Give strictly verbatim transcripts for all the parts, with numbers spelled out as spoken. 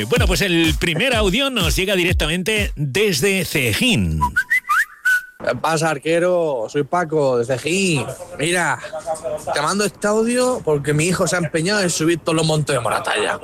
Hombre, bueno, pues el primer audio nos llega directamente desde Cejín. ¿Qué pasa, arquero? Soy Paco, desde Cejín. Mira, te mando este audio porque mi hijo se ha empeñado en subir todos los montes de Moratalla.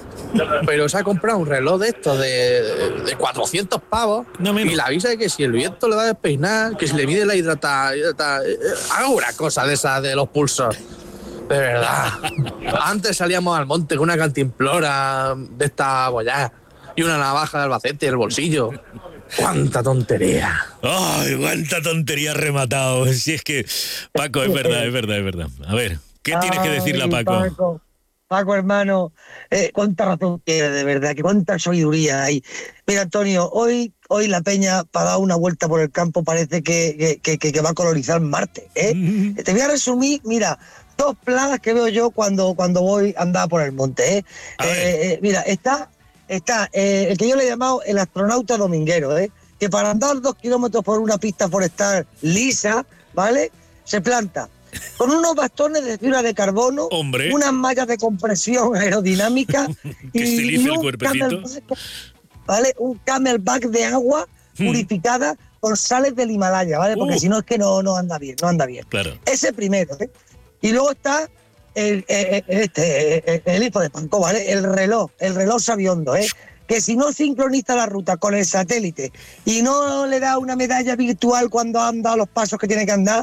Pero se ha comprado un reloj de estos de, de, de cuatrocientos pavos no y le avisa de que si el viento le va a despeinar, que si le mide la hidrata... hidrata eh, haga una cosa de esas de los pulsos. De verdad. Antes salíamos al monte con una cantimplora de esta bollá y una navaja de Albacete en el bolsillo. ¡Cuánta tontería! ¡Ay, cuánta tontería rematado! Si es que, Paco, es verdad, es verdad, es verdad. A ver, ¿qué Ay, tienes que decirle a Paco? Paco, Paco hermano, eh, cuánta razón tiene, de verdad, que cuánta sabiduría hay. Mira, Antonio, hoy, hoy la peña, para dar una vuelta por el campo, parece que, que, que, que va a colonizar Marte, ¿eh? Mm-hmm. Te voy a resumir, mira, dos plagas que veo yo cuando, cuando voy a andar por el monte, ¿eh? eh, eh mira, está... Está eh, el que yo le he llamado el astronauta dominguero, ¿eh? Que para andar dos kilómetros por una pista forestal lisa, ¿vale? Se planta con unos bastones de fibra de carbono, Hombre. Unas mallas de compresión aerodinámica que y, y el un cuerpecito. Camelback, ¿vale? Un camelback de agua hmm. purificada con sales del Himalaya, ¿vale? Porque uh. si no es que no, no anda bien, no anda bien. Claro. Ese primero, ¿eh? Y luego está El, el, este, el hijo de Panco, ¿vale? El reloj, el reloj sabiondo, ¿eh? Que si no sincroniza la ruta con el satélite y no le da una medalla virtual cuando han dado los pasos que tiene que andar,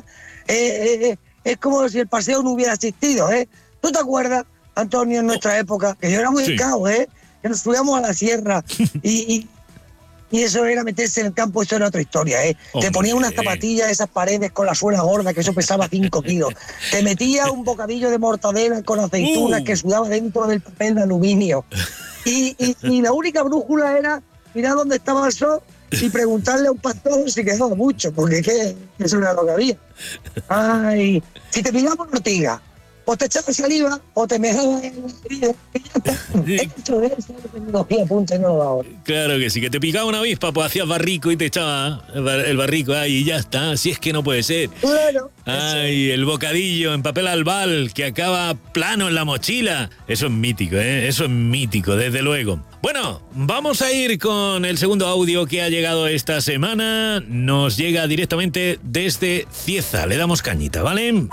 eh, eh, es como si el paseo no hubiera existido, ¿eh? ¿Tú te acuerdas, Antonio, en nuestra época? Que yo era muy sí. cao, ¿eh? Que nos subíamos a la sierra y... y Y eso era meterse en el campo, eso era otra historia, ¿eh? Hombre. Te ponía unas zapatillas, esas paredes con la suela gorda, que eso pesaba cinco kilos. Te metía un bocadillo de mortadela con aceitunas uh. que sudaba dentro del papel de aluminio. Y, y, y la única brújula era mirar dónde estaba el sol y preguntarle a un pastor si quedaba mucho, porque ¿qué? Eso era lo que había. Ay, si te pillaba una ortiga, o te echabas saliva, o te mejabas en la herida. Esto es tecnología punta y no lo da ahora. Claro que sí, que te picaba una avispa, pues hacías barrico y te echaba el barrico ahí y ya está. Así es que no puede ser. Claro. Ay, el bocadillo en papel albal que acaba plano en la mochila. Eso es mítico, ¿eh? Eso es mítico, desde luego. Bueno, vamos a ir con el segundo audio que ha llegado esta semana. Nos llega directamente desde Cieza. Le damos cañita, ¿vale?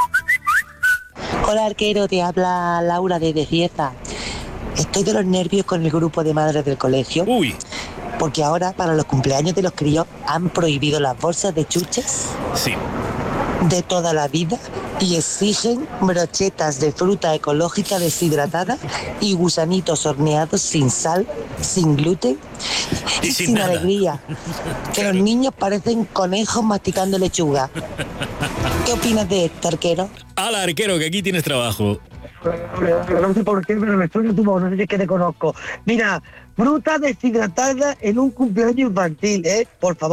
Hola, arquero, te habla Laura desde Cieza. Estoy de los nervios con el grupo de madres del colegio. Uy. Porque ahora, para los cumpleaños de los críos, han prohibido las bolsas de chuches. Sí. De toda la vida y exigen brochetas de fruta ecológica deshidratada y gusanitos horneados sin sal, sin gluten y, y sin, sin alegría. Que los niños parecen conejos masticando lechuga. ¿Qué opinas de esto, arquero? Al arquero, que aquí tienes trabajo. No sé por qué, pero me suena tu voz, no sé si es que te conozco. Mira, fruta deshidratada en un cumpleaños infantil, ¿eh? Por favor.